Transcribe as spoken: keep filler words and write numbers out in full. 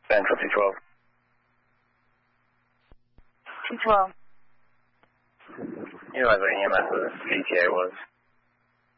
Central two twelve. two twelve. You realize what E M S the E T A was?